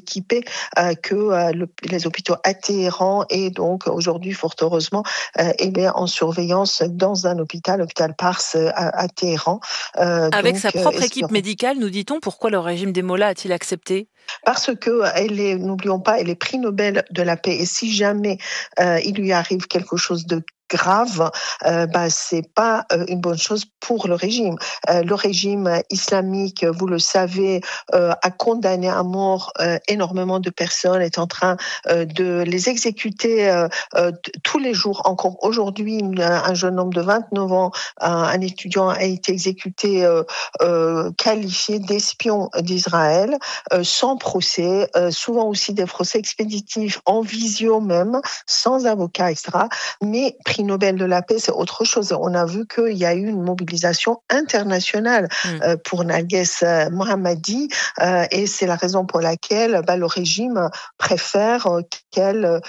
équipés que les hôpitaux à Téhéran, et donc aujourd'hui, fort heureusement, en surveillance dans un l'hôpital Pars à Téhéran. Avec sa propre équipe médicale, nous dit-on, pourquoi le régime des Mollahs a-t-il accepté ? Parce que n'oublions pas, elle est prix Nobel de la paix, et si jamais il lui arrive quelque chose de grave, c'est pas une bonne chose pour le régime. Le régime islamique, vous le savez, a condamné à mort énormément de personnes, est en train de les exécuter tous les jours. Encore aujourd'hui, un jeune homme de 29 ans, un étudiant, a été exécuté qualifié d'espion d'Israël, sans procès, souvent aussi des procès expéditifs en visio même, sans avocat, etc. Mais prix Nobel de la paix, c'est autre chose. On a vu qu'il y a eu une mobilisation internationale pour Narges Mohammadi, et c'est la raison pour laquelle le régime préfère qu'elle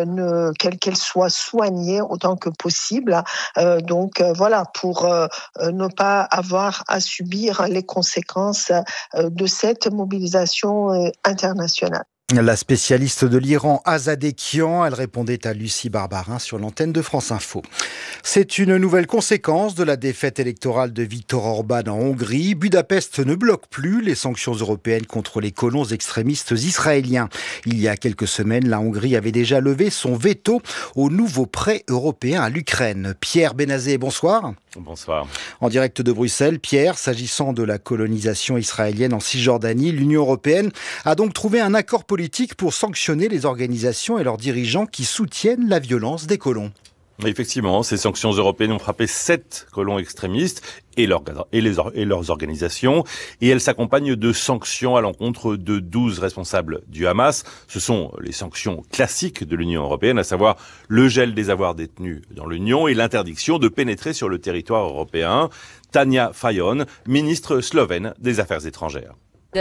soit soignée autant que possible. Voilà, pour ne pas avoir à subir les conséquences de cette mobilisation internationale. La spécialiste de l'Iran, Azadekian, elle répondait à Lucie Barbarin sur l'antenne de France Info. C'est une nouvelle conséquence de la défaite électorale de Viktor Orban en Hongrie. Budapest ne bloque plus les sanctions européennes contre les colons extrémistes israéliens. Il y a quelques semaines, la Hongrie avait déjà levé son veto au nouveau prêt européen à l'Ukraine. Pierre Benazé, bonsoir. Bonsoir. En direct de Bruxelles, Pierre, s'agissant de la colonisation israélienne en Cisjordanie, l'Union européenne a donc trouvé un accord politique pour sanctionner les organisations et leurs dirigeants qui soutiennent la violence des colons. Effectivement, ces sanctions européennes ont frappé 7 colons extrémistes et leurs organisations, et elles s'accompagnent de sanctions à l'encontre de 12 responsables du Hamas. Ce sont les sanctions classiques de l'Union européenne, à savoir le gel des avoirs détenus dans l'Union et l'interdiction de pénétrer sur le territoire européen. Tanja Fajon, ministre slovène des Affaires étrangères. La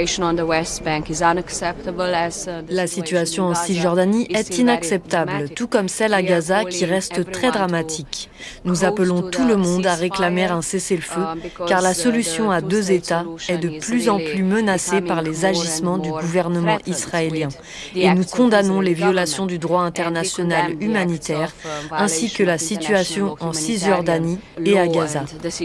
situation en Cisjordanie est inacceptable, tout comme celle à Gaza qui reste très dramatique. Nous appelons tout le monde à réclamer un cessez-le-feu, car la solution à 2 États est de plus en plus menacée par les agissements du gouvernement israélien. Et nous condamnons les violations du droit international humanitaire, ainsi que la situation en Cisjordanie et à Gaza.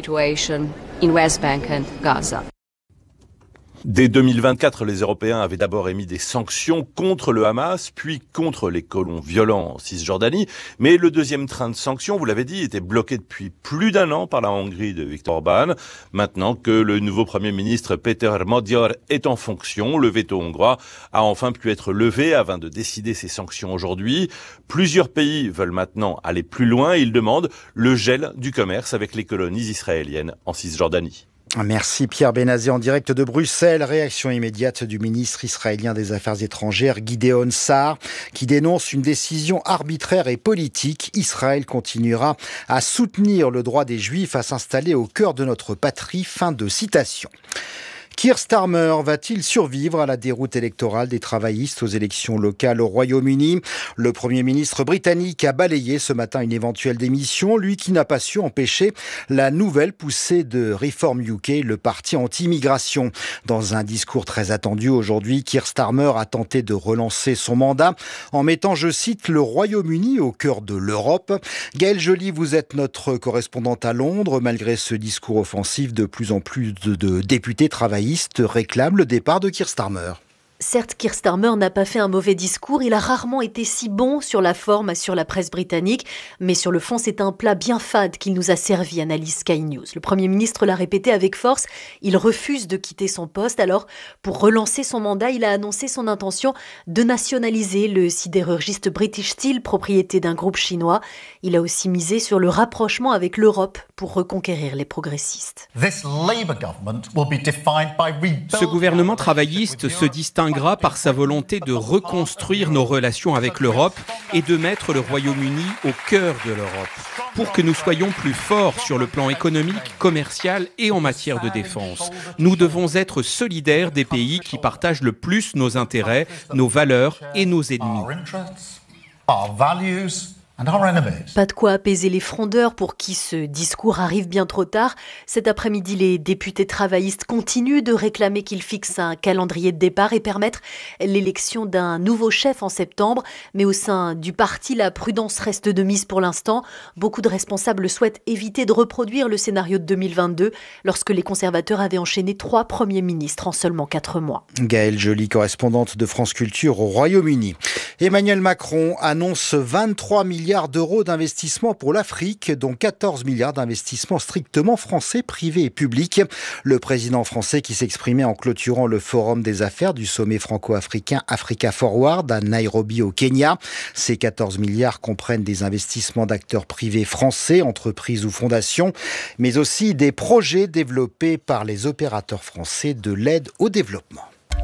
Dès 2024, les Européens avaient d'abord émis des sanctions contre le Hamas, puis contre les colons violents en Cisjordanie. Mais le deuxième train de sanctions, vous l'avez dit, était bloqué depuis plus d'1 an par la Hongrie de Viktor Orban. Maintenant que le nouveau Premier ministre Péter Magyar est en fonction, le veto hongrois a enfin pu être levé avant de décider ces sanctions aujourd'hui. Plusieurs pays veulent maintenant aller plus loin et ils demandent le gel du commerce avec les colonies israéliennes en Cisjordanie. Merci Pierre Benazé en direct de Bruxelles. Réaction immédiate du ministre israélien des Affaires étrangères Gideon Sa'ar qui dénonce une décision arbitraire et politique. Israël continuera à soutenir le droit des Juifs à s'installer au cœur de notre patrie. Fin de citation. Keir Starmer va-t-il survivre à la déroute électorale des travaillistes aux élections locales au Royaume-Uni ? Le Premier ministre britannique a balayé ce matin une éventuelle démission, lui qui n'a pas su empêcher la nouvelle poussée de Reform UK, le parti anti-immigration. Dans un discours très attendu aujourd'hui, Keir Starmer a tenté de relancer son mandat en mettant, je cite, le Royaume-Uni au cœur de l'Europe. Gaëlle Joly, vous êtes notre correspondante à Londres. Malgré ce discours offensif, de plus en plus de députés travaillistes réclame le départ de Keir Starmer. Certes, Keir Starmer n'a pas fait un mauvais discours, il a rarement été si bon sur la forme sur la presse britannique, mais sur le fond c'est un plat bien fade qu'il nous a servi, analyse Sky News. Le Premier ministre l'a répété avec force, il refuse de quitter son poste, alors pour relancer son mandat, il a annoncé son intention de nationaliser le sidérurgiste British Steel, propriété d'un groupe chinois. Il a aussi misé sur le rapprochement avec l'Europe pour reconquérir les progressistes. Ce gouvernement travailliste se distinguera par sa volonté de reconstruire nos relations avec l'Europe et de mettre le Royaume-Uni au cœur de l'Europe, pour que nous soyons plus forts sur le plan économique, commercial et en matière de défense. Nous devons être solidaires des pays qui partagent le plus nos intérêts, nos valeurs et nos ennemis. Pas de quoi apaiser les frondeurs pour qui ce discours arrive bien trop tard. Cet après-midi, les députés travaillistes continuent de réclamer qu'il fixe un calendrier de départ et permettre l'élection d'un nouveau chef en septembre. Mais au sein du parti, la prudence reste de mise pour l'instant. Beaucoup de responsables souhaitent éviter de reproduire le scénario de 2022, lorsque les conservateurs avaient enchaîné 3 premiers ministres en seulement 4 mois. Gaëlle Joly, correspondante de France Culture au Royaume-Uni. Emmanuel Macron annonce 23 milliards d'euros d'investissement pour l'Afrique, dont 14 milliards d'investissements strictement français, privés et publics. Le président français qui s'exprimait en clôturant le forum des affaires du sommet franco-africain Africa Forward à Nairobi au Kenya. Ces 14 milliards comprennent des investissements d'acteurs privés français, entreprises ou fondations, mais aussi des projets développés par les opérateurs français de l'aide au développement.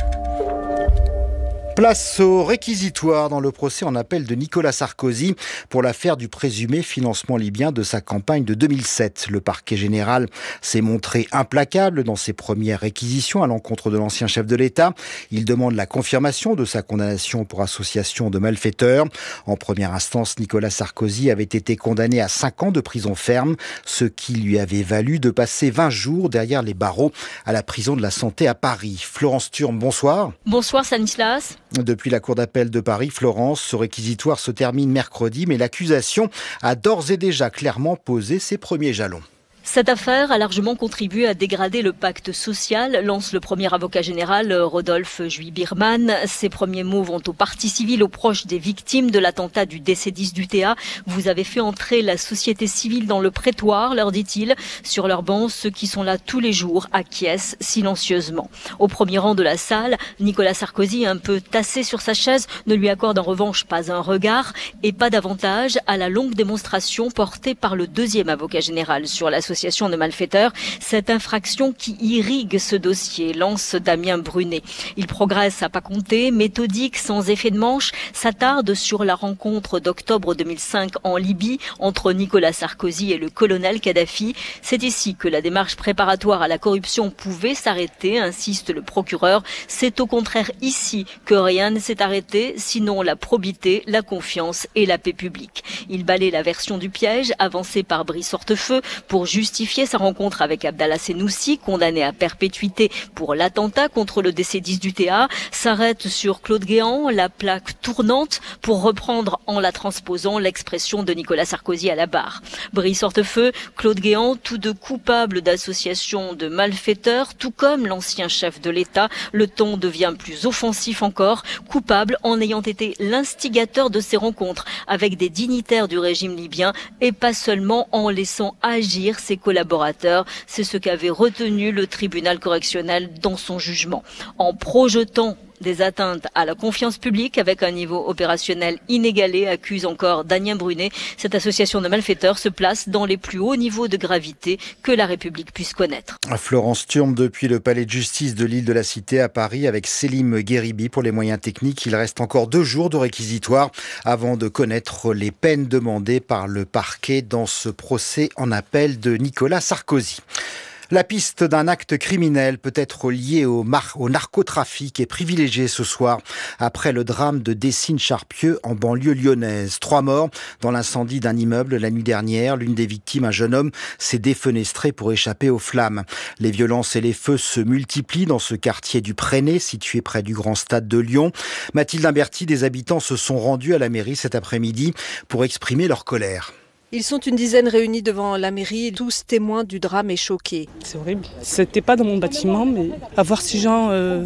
Place au réquisitoire dans le procès en appel de Nicolas Sarkozy pour l'affaire du présumé financement libyen de sa campagne de 2007. Le parquet général s'est montré implacable dans ses premières réquisitions à l'encontre de l'ancien chef de l'État. Il demande la confirmation de sa condamnation pour association de malfaiteurs. En première instance, Nicolas Sarkozy avait été condamné à 5 ans de prison ferme, ce qui lui avait valu de passer 20 jours derrière les barreaux à la prison de la Santé à Paris. Florence Thurm, bonsoir. Bonsoir Stanislas. Depuis la Cour d'appel de Paris, Florence, ce réquisitoire se termine mercredi, mais l'accusation a d'ores et déjà clairement posé ses premiers jalons. Cette affaire a largement contribué à dégrader le pacte social, lance le premier avocat général Rodolphe Juy-Birman. Ses premiers mots vont aux parties civiles, aux proches des victimes de l'attentat du DC10 d'UTA. Vous avez fait entrer la société civile dans le prétoire, leur dit-il. Sur leur banc, ceux qui sont là tous les jours acquiescent silencieusement. Au premier rang de la salle, Nicolas Sarkozy, un peu tassé sur sa chaise, ne lui accorde en revanche pas un regard et pas davantage à la longue démonstration portée par le deuxième avocat général sur l'association de malfaiteurs, cette infraction qui irrigue ce dossier, lance Damien Brunet. Il progresse à pas compter, méthodique, sans effet de manche, s'attarde sur la rencontre d'octobre 2005 en Libye entre Nicolas Sarkozy et le colonel Kadhafi. C'est ici que la démarche préparatoire à la corruption pouvait s'arrêter, insiste le procureur. C'est au contraire ici que rien ne s'est arrêté, sinon la probité, la confiance et la paix publique. Il balaie la version du piège avancée par Brice Hortefeux pour justifier sa rencontre avec Abdallah Senoussi, condamné à perpétuité pour l'attentat contre le DC10 d'UTA, s'arrête sur Claude Guéant, la plaque tournante, pour reprendre en la transposant l'expression de Nicolas Sarkozy à la barre. Brice Hortefeux, Claude Guéant, tous deux coupables d'association de malfaiteurs, tout comme l'ancien chef de l'État. Le ton devient plus offensif encore, coupable en ayant été l'instigateur de ces rencontres avec des dignitaires du régime libyen et pas seulement en laissant agir ses collaborateurs. C'est ce qu'avait retenu le tribunal correctionnel dans son jugement. En projetant des atteintes à la confiance publique avec un niveau opérationnel inégalé, accuse encore Damien Brunet. Cette association de malfaiteurs se place dans les plus hauts niveaux de gravité que la République puisse connaître. Florence Thurm depuis le palais de justice de l'île de la Cité à Paris avec Selim Gueribi pour les moyens techniques. Il reste encore 2 jours de réquisitoire avant de connaître les peines demandées par le parquet dans ce procès en appel de Nicolas Sarkozy. La piste d'un acte criminel peut être liée au narcotrafic est privilégiée ce soir après le drame de Dessines-Charpieu en banlieue lyonnaise. 3 morts dans l'incendie d'un immeuble la nuit dernière. L'une des victimes, un jeune homme, s'est défenestré pour échapper aux flammes. Les violences et les feux se multiplient dans ce quartier du Préné, situé près du Grand Stade de Lyon. Mathilde Imberti, des habitants se sont rendus à la mairie cet après-midi pour exprimer leur colère. Ils sont une dizaine réunis devant la mairie, tous témoins du drame et choqués. C'est horrible. C'était pas dans mon bâtiment, mais à voir ces gens,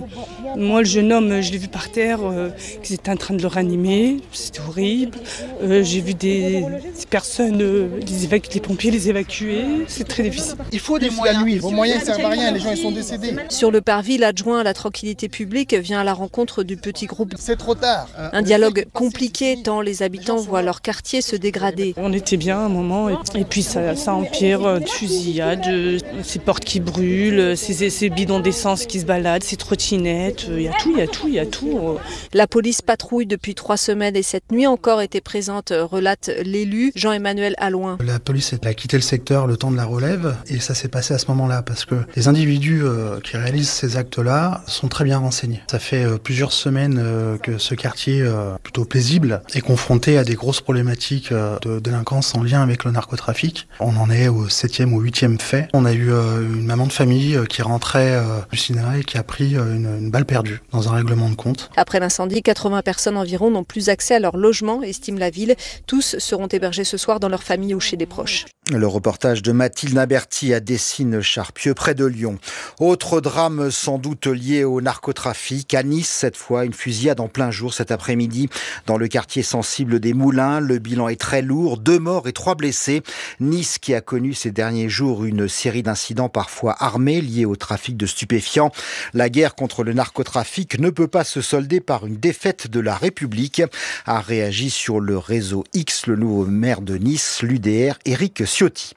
moi le jeune homme, je l'ai vu par terre, qu'ils étaient en train de le ranimer, c'était horrible. J'ai vu des personnes, les pompiers les évacuer, c'est très difficile. Il faut des moyens. La nuit, vos moyens ne servent à rien, les gens ils sont décédés. Sur le parvis, l'adjoint à la tranquillité publique vient à la rencontre du petit groupe. C'est trop tard. Un dialogue compliqué tant les habitants voient leur quartier se dégrader. On était bien chien à un moment. Et puis ça empire, de fusillades, ces portes qui brûlent, ces bidons d'essence qui se baladent, ces trottinettes. Il y a tout. La police patrouille depuis 3 semaines et cette nuit encore était présente, relate l'élu Jean-Emmanuel Allouin. La police a quitté le secteur le temps de la relève et ça s'est passé à ce moment-là parce que les individus qui réalisent ces actes-là sont très bien renseignés. Ça fait plusieurs semaines que ce quartier plutôt paisible est confronté à des grosses problématiques de délinquance en lien avec le narcotrafic. On en est au 7e ou 8e fait. On a eu une maman de famille qui rentrait du cinéma et qui a pris une balle perdue dans un règlement de compte. Après l'incendie, 80 personnes environ n'ont plus accès à leur logement, estime la ville. Tous seront hébergés ce soir dans leur famille ou chez des proches. Le reportage de Mathilde Naberti à Dessines-Charpieu, près de Lyon. Autre drame sans doute lié au narcotrafic. À Nice, cette fois, une fusillade en plein jour cet après-midi dans le quartier sensible des Moulins. Le bilan est très lourd, 2 morts et 3 blessés. Nice qui a connu ces derniers jours une série d'incidents parfois armés liés au trafic de stupéfiants. La guerre contre le narcotrafic ne peut pas se solder par une défaite de la République, a réagi sur le réseau X le nouveau maire de Nice, l'UDR, Éric Ciotti.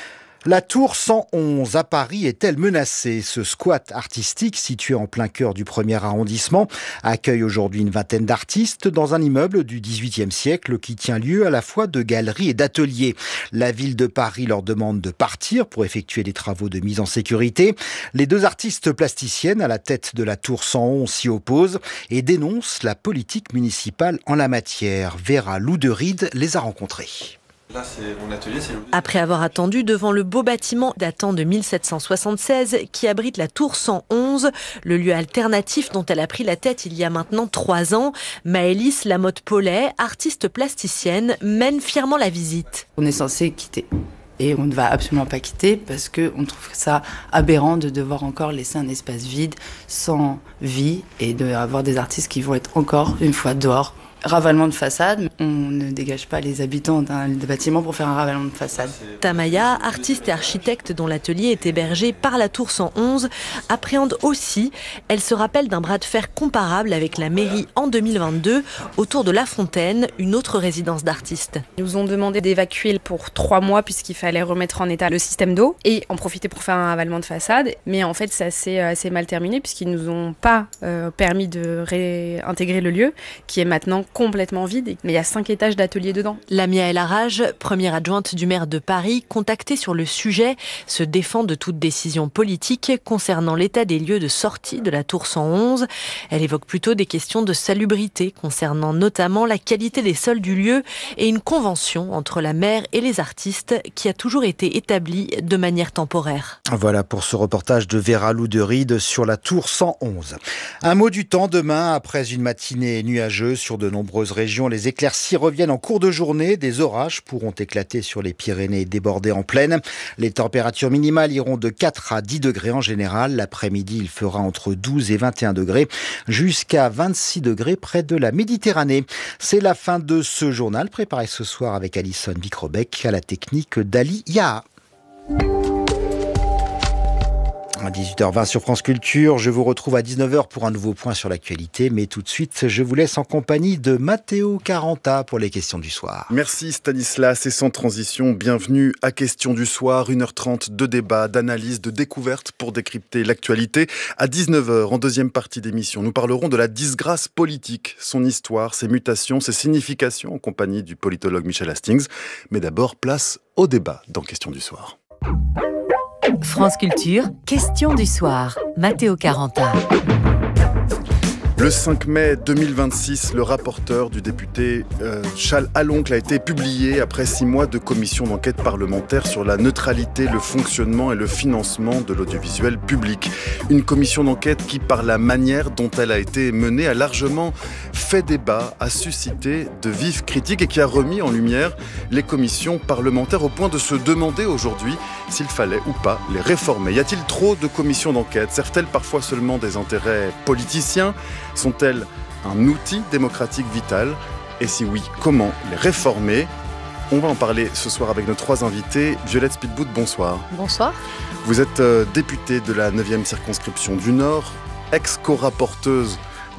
La tour 111 à Paris est-elle menacée ? Ce squat artistique, situé en plein cœur du 1er arrondissement, accueille aujourd'hui une vingtaine d'artistes dans un immeuble du XVIIIe siècle qui tient lieu à la fois de galeries et d'ateliers. La ville de Paris leur demande de partir pour effectuer des travaux de mise en sécurité. Les 2 artistes plasticiennes à la tête de la tour 111 s'y opposent et dénoncent la politique municipale en la matière. Vera Louderide les a rencontrés. Là, c'est mon atelier, Après avoir attendu devant le beau bâtiment datant de 1776 qui abrite la tour 111, le lieu alternatif dont elle a pris la tête il y a maintenant 3 ans, Maëlys Lamotte-Paulet, artiste plasticienne, mène fièrement la visite. On est censé quitter. Et on ne va absolument pas quitter parce qu'on trouve ça aberrant de devoir encore laisser un espace vide, sans vie, et d'avoir des artistes qui vont être encore une fois dehors. Ravalement de façade, on ne dégage pas les habitants d'un bâtiment pour faire un ravalement de façade. Tamaya, artiste et architecte dont l'atelier est hébergé par la tour 111, appréhende aussi. Elle se rappelle d'un bras de fer comparable avec la mairie en 2022 autour de La Fontaine, une autre résidence d'artistes. Ils nous ont demandé d'évacuer pour 3 mois puisqu'il fallait remettre en état le système d'eau et en profiter pour faire un ravalement de façade. Mais en fait, ça s'est assez mal terminé puisqu'ils nous ont pas permis de réintégrer le lieu qui est maintenant complètement vide, mais il y a 5 étages d'atelier dedans. Lamia El Harraj, première adjointe du maire de Paris, contactée sur le sujet, se défend de toute décision politique concernant l'état des lieux de sortie de la tour 111. Elle évoque plutôt des questions de salubrité concernant notamment la qualité des sols du lieu et une convention entre la maire et les artistes qui a toujours été établie de manière temporaire. Voilà pour ce reportage de Vera Louderide sur la tour 111. Un mot du temps demain, après une matinée nuageuse sur de nombreuses régions. Les éclaircies reviennent en cours de journée. Des orages pourront éclater sur les Pyrénées et déborder en plaine. Les températures minimales iront de 4 à 10 degrés en général. L'après-midi, il fera entre 12 et 21 degrés, jusqu'à 26 degrés près de la Méditerranée. C'est la fin de ce journal, préparé ce soir avec Alison Bicrobec, à la technique d'Ali Yaha. À 18h20 sur France Culture, je vous retrouve à 19h pour un nouveau point sur l'actualité, mais tout de suite, je vous laisse en compagnie de Matteo Caranta pour les questions du soir. Merci Stanislas et sans transition, bienvenue à Questions du soir, 1h30 de débat, d'analyse, de découverte pour décrypter l'actualité. À 19h, en deuxième partie d'émission, nous parlerons de la disgrâce politique, son histoire, ses mutations, ses significations en compagnie du politologue Michel Hastings. Mais d'abord, place au débat dans Questions du soir. France Culture, question du soir. Matteo Caranta. Le 5 mai 2026, le rapporteur du député Charles Aloncle a été publié après 6 mois de commission d'enquête parlementaire sur la neutralité, le fonctionnement et le financement de l'audiovisuel public. Une commission d'enquête qui, par la manière dont elle a été menée, a largement fait débat, a suscité de vives critiques et qui a remis en lumière les commissions parlementaires au point de se demander aujourd'hui s'il fallait ou pas les réformer. Y a-t-il trop de commissions d'enquête ? Servent-elles parfois seulement des intérêts politiciens ? Sont-elles un outil démocratique vital ? Et si oui, comment les réformer ? On va en parler ce soir avec nos 3 invités. Violette Spitbout, bonsoir. Bonsoir. Vous êtes députée de la 9e circonscription du Nord, ex-co-rapporteuse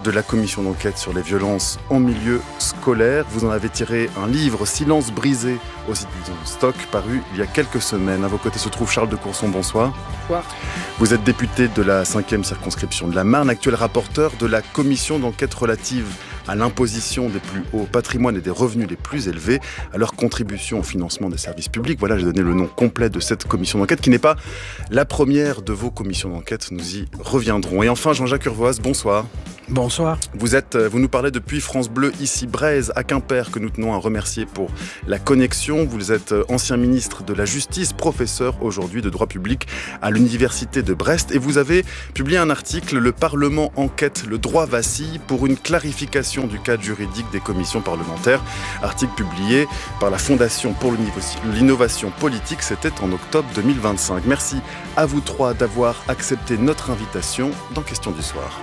de la commission d'enquête sur les violences en milieu scolaire. Vous en avez tiré un livre, Silence brisé, aux éditions Stock, paru il y a quelques semaines. À vos côtés se trouve Charles de Courson, bonsoir. Bonsoir. Vous êtes député de la 5e circonscription de la Marne, actuel rapporteur de la commission d'enquête relative à l'imposition des plus hauts patrimoines et des revenus les plus élevés, à leur contribution au financement des services publics. Voilà, j'ai donné le nom complet de cette commission d'enquête, qui n'est pas la première de vos commissions d'enquête. Nous y reviendrons. Et enfin, Jean-Jacques Urvoas, bonsoir. Bonsoir. Vous nous parlez depuis France Bleu, ici Braise, à Quimper, que nous tenons à remercier pour la connexion. Vous êtes ancien ministre de la Justice, professeur aujourd'hui de droit public à l'Université de Brest. Et vous avez publié un article, Le Parlement enquête, le droit vacille, pour une clarification du cadre juridique des commissions parlementaires. Article publié par la Fondation pour l'innovation politique, c'était en octobre 2025. Merci à vous trois d'avoir accepté notre invitation dans Question du soir.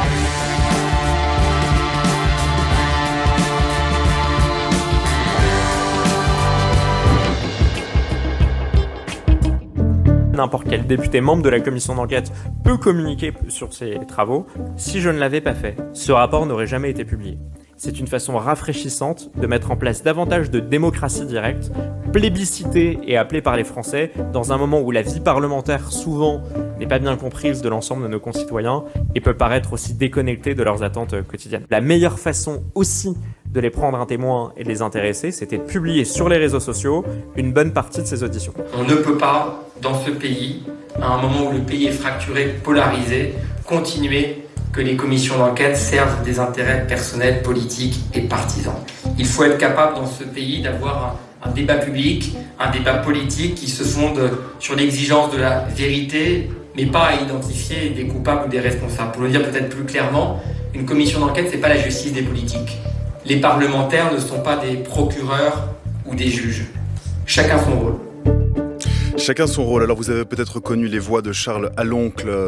N'importe quel député membre de la commission d'enquête peut communiquer sur ses travaux. Si je ne l'avais pas fait, ce rapport n'aurait jamais été publié. C'est une façon rafraîchissante de mettre en place davantage de démocratie directe, plébiscitée et appelée par les Français, dans un moment où la vie parlementaire, souvent, n'est pas bien comprise de l'ensemble de nos concitoyens et peut paraître aussi déconnectée de leurs attentes quotidiennes. La meilleure façon aussi de les prendre un témoin et de les intéresser, c'était de publier sur les réseaux sociaux une bonne partie de ces auditions. On ne peut pas, dans ce pays, à un moment où le pays est fracturé, polarisé, continuer que les commissions d'enquête servent des intérêts personnels, politiques et partisans. Il faut être capable dans ce pays d'avoir un débat public, un débat politique qui se fonde sur l'exigence de la vérité, mais pas à identifier des coupables ou des responsables. Pour le dire peut-être plus clairement, une commission d'enquête, c'est pas la justice des politiques. Les parlementaires ne sont pas des procureurs ou des juges. Chacun son rôle. Chacun son rôle. Alors vous avez peut-être reconnu les voix de Charles Aloncle